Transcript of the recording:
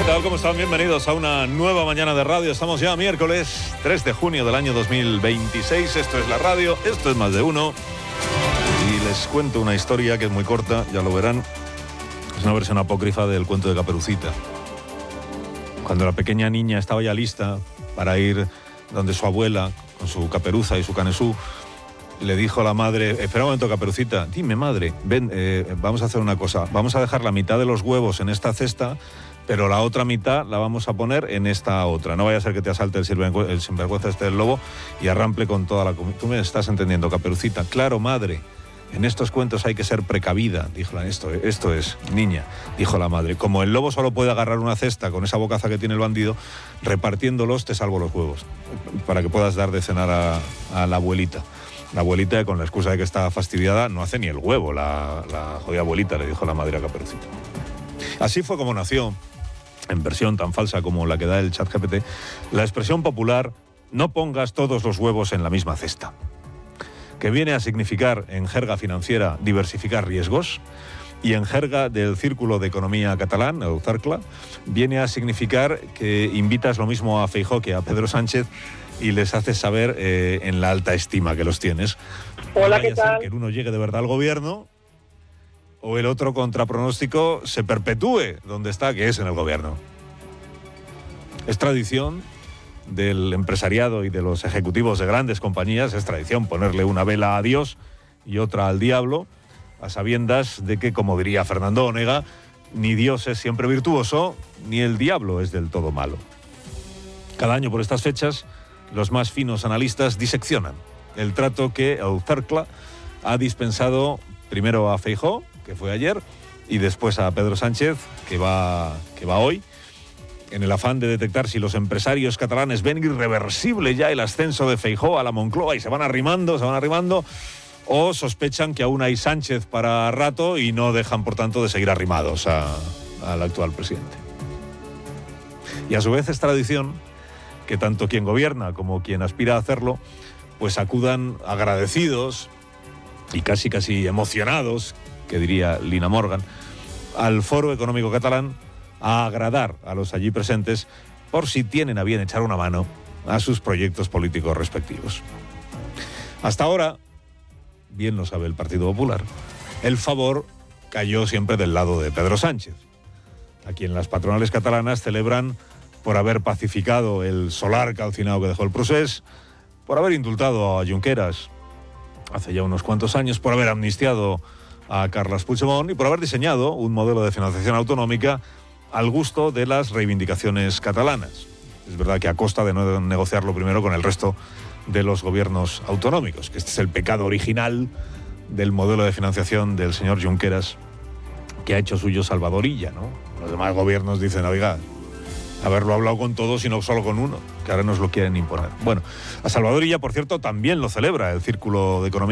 ¿Qué tal? ¿Cómo están? Bienvenidos a una nueva mañana de radio. Estamos ya miércoles 3 de junio del año 2026. Esto es la radio, esto es Más de Uno. Y les cuento una historia que es muy corta, ya lo verán. Es una versión apócrifa del cuento de Caperucita. Cuando la pequeña niña estaba ya lista para ir donde su abuela, con su caperuza y su canesú, le dijo a la madre: espera un momento, Caperucita, dime, madre, ven, vamos a hacer una cosa. Vamos a dejar la mitad de los huevos en esta cesta, pero la otra mitad la vamos a poner en esta otra. No vaya a ser que te asalte el sinvergüenza este del lobo y arrample con toda la comida. ¿Tú me estás entendiendo, Caperucita? Claro, madre. En estos cuentos hay que ser precavida, dijo la. Esto es, niña, dijo la madre. Como el lobo solo puede agarrar una cesta con esa bocaza que tiene el bandido, repartiéndolos te salvo los huevos, para que puedas dar de cenar a la abuelita. La abuelita, con la excusa de que está fastidiada, no hace ni el huevo, la jodida abuelita, le dijo la madre a Caperucita. Así fue como nació, en versión tan falsa como la que da el ChatGPT, la expresión popular: no pongas todos los huevos en la misma cesta, que viene a significar, en jerga financiera, diversificar riesgos, y en jerga del Círculo de Economía catalán, el CERCLA, viene a significar que invitas lo mismo a Feijóo que a Pedro Sánchez y les haces saber en la alta estima que los tienes. Hola, ¿qué tal? Que el uno llegue de verdad al gobierno o el otro, contra pronóstico, se perpetúe donde está, que es en el gobierno. Es tradición del empresariado y de los ejecutivos de grandes compañías, es tradición ponerle una vela a Dios y otra al diablo, a sabiendas de que, como diría Fernando Onega, ni Dios es siempre virtuoso, ni el diablo es del todo malo. Cada año por estas fechas, los más finos analistas diseccionan el trato que el CERCLA ha dispensado primero a Feijóo, que fue ayer, y después a Pedro Sánchez, que va hoy, en el afán de detectar si los empresarios catalanes ven irreversible ya el ascenso de Feijóo a la Moncloa y se van arrimando, o sospechan que aún hay Sánchez para rato y no dejan, por tanto, de seguir arrimados al actual presidente. Y a su vez es tradición que tanto quien gobierna como quien aspira a hacerlo, pues acudan agradecidos y casi emocionados, que diría Lina Morgan, al Foro Económico Catalán, a agradar a los allí presentes por si tienen a bien echar una mano a sus proyectos políticos respectivos. Hasta ahora, bien lo sabe el Partido Popular, el favor cayó siempre del lado de Pedro Sánchez, a quien las patronales catalanas celebran por haber pacificado el solar calcinado que dejó el procés, por haber indultado a Junqueras hace ya unos cuantos años, por haber amnistiado a Carles Puigdemont y por haber diseñado un modelo de financiación autonómica al gusto de las reivindicaciones catalanas. Es verdad que a costa de no negociarlo primero con el resto de los gobiernos autonómicos, que este es el pecado original del modelo de financiación del señor Junqueras, que ha hecho suyo Salvador Illa, ¿no? Los demás gobiernos dicen: oiga, haberlo hablado con todos y no solo con uno, que ahora nos lo quieren imponer. Bueno, a Salvador Illa, por cierto, también lo celebra el Círculo de Economía